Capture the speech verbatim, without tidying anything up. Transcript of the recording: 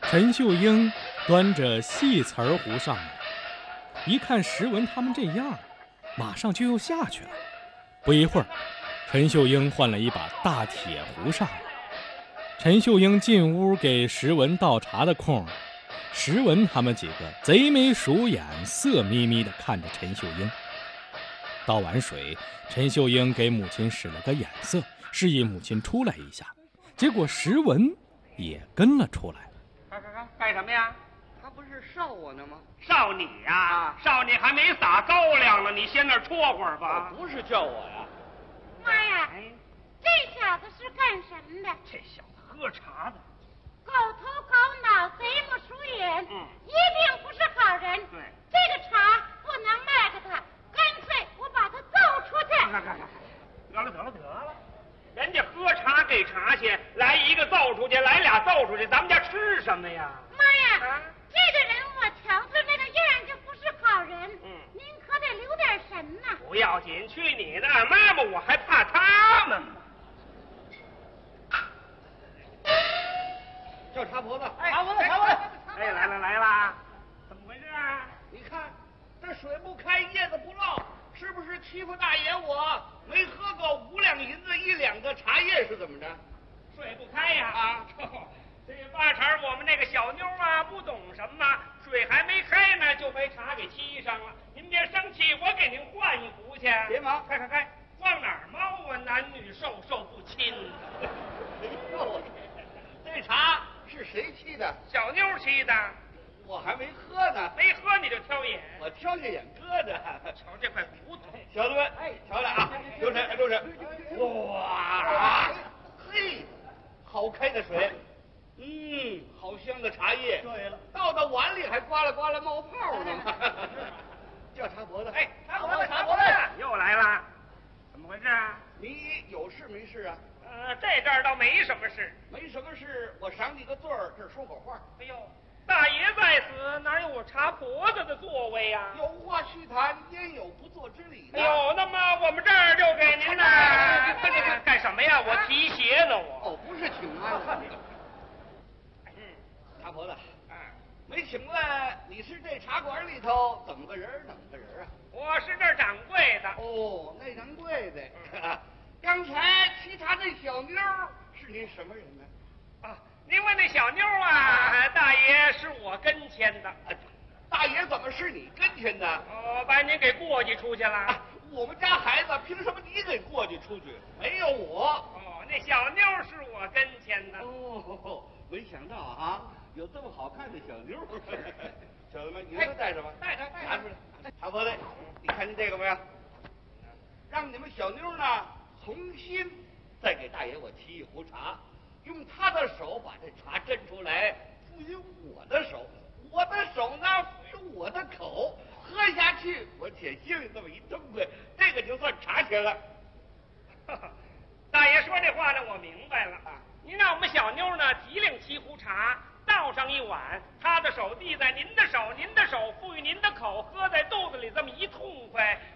陈秀英端着细瓷儿壶上来，一看石文他们这样，马上就又下去了。不一会儿，陈秀英换了一把大铁壶上来。陈秀英进屋给石文倒茶的空，石文他们几个贼眉鼠眼，色眯眯地看着陈秀英。倒完水，陈秀英给母亲使了个眼色，示意母亲出来一下。结果石文也跟了出来。 干干干干什么呀？ 他不是烧我呢吗？ 烧你呀、啊！烧你还没撒高粱呢，你先那儿戳会儿吧。 不是叫我呀。 妈呀，哎、这小子是干什么的？ 这小子喝茶的， 狗头狗脑，贼木鼠眼，嗯，一定不是好人。 对， 这个茶不能卖给他，干脆我把他揍出去。 看看看，得了得了得了，人家喝茶给茶钱，来一个揍出去，来俩揍出去，咱们家吃什么呀？ 妈呀，啊、这个人我瞧着那个样就不是好人。嗯，您可得留点神呐。 不要紧，去你的，妈妈，我还怕他们吗？ 叫茶婆子， 哎，茶婆子，茶婆子，哎，来了来了，怎么回事啊？ 你看，这水不开，叶子不落，是不是欺负大爷我？没喝够五两银子一两个茶叶是怎么着？ 水不开呀！ 啊， 这八成我们那个小妞啊，不懂什么，水还没开呢，就被茶给沏上了。您别生气，我给您换一壶去。 别忙， 开开开，往哪儿猫啊？男女授受不亲。 哎呦，这茶是谁沏的？ 小妞沏的。 我还没喝呢。 没喝你就挑眼？ 我挑下眼疙瘩。 瞧这块骨头， 小子们，哎，瞧来啊，留神，留神。哇，嘿，好开的水。嗯，好香的茶叶。 对了， 倒到碗里还呱啦呱啦冒泡呢。叫茶婆子。 哎，茶婆子，茶婆子，又来了，怎么回事啊？ 你有事没事啊？ 呃，这阵儿倒没什么事。 没什么事，我赏你个罪儿，这儿说会儿话。 哎呦，大爷在此，哪有我茶婆子的座位呀、啊？ 有话须谈，焉有不做之理呢？ 哎呦，那么我们这儿就给您呢。快点干什么呀？我提鞋呢，我。 哦，不是请安。嗯，茶婆子，啊，没请问你是这茶馆里头怎么个人怎么个人啊？ 我是这儿掌柜的。 哦，那掌柜的。嗯、刚才沏茶那小妞是您什么人呢？ 啊，您问那小妞啊，啊大爷是我跟前的。啊、 大爷怎么是你跟前的？ 哦，把您给过继出去了。啊、 我们家孩子凭什么你给过继出去？没有我。 哦，那小妞是我跟前的。 哦，没想到啊，有这么好看的小妞。小子们，你们都带什么？ 带着，带着。 拿出来。茶婆子，你看见这个没有？让你们小妞呢重新再给大爷我沏一壶茶，用他的手把这茶斟出来，赋予我的手，我的手呢赋予我的口，喝下去我且心里这么一痛快，这个就算茶钱了。 大爷说这话呢，我明白了。您让我们小妞呢提领沏壶茶，倒上一碗，他的手递在您的手，您的手赋予您的口，喝在肚子里这么一痛快，